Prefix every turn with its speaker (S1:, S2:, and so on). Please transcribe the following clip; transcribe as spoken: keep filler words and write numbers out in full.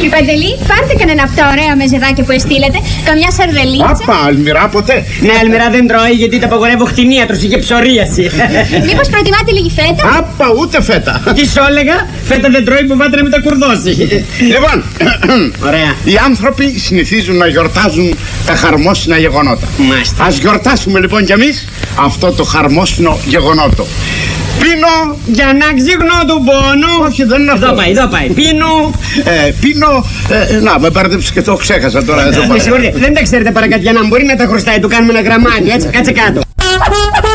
S1: Η Παντελή, πάρτε κανένα από τα ωραία μεζεδάκια που εστήλετε. Καμιά σαρδελίτσα.
S2: Απα, αλμυρά ποτέ.
S3: Ναι, αλμυρά δεν τρώει γιατί τα απαγορεύω χτινίατρος, είχε ψωρίαση.
S1: Μήπως προτιμάτε λίγη φέτα?
S2: Απα, ούτε φέτα.
S3: Τι σου έλεγα, φέτα δεν τρώει, φοβάται να μην τα κουρδώσει.
S2: Λοιπόν,
S3: ωραία.
S2: Οι άνθρωποι συνηθίζουν να γιορτάζουν τα χαρμόσυνα γεγονότα.
S3: Μάλιστα.
S2: Ας γιορτάσουμε λοιπόν κι εμείς αυτό το χαρμόσυνο γεγονότο. Πίνω.
S3: Για να ξυγνώ του πόνου.
S2: Όχι, δεν είναι αυτό.
S3: Εδώ πάει, εδώ πάει. Πίνω.
S2: Ε, πίνω. Ε, να, με μπέρδεψε και το ξέχασα τώρα.
S3: Με συγχωρείτε, δεν τα ξέρετε παρακατιά να μπορεί να τα χρωστάει, του κάνουμε ένα γραμμάκι, έτσι, κάτσε κάτω.